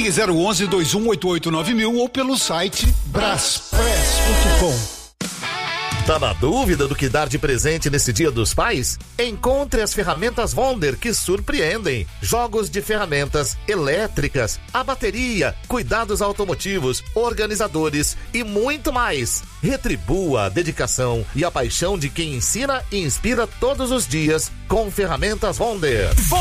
Ligue 011-2188-9000 ou pelo site braspress.com. Tá na dúvida do que dar de presente nesse Dia dos Pais? Encontre as ferramentas Wonder que surpreendem. Jogos de ferramentas elétricas, a bateria, cuidados automotivos, organizadores e muito mais. Retribua a dedicação e a paixão de quem ensina e inspira todos os dias com ferramentas Wonder.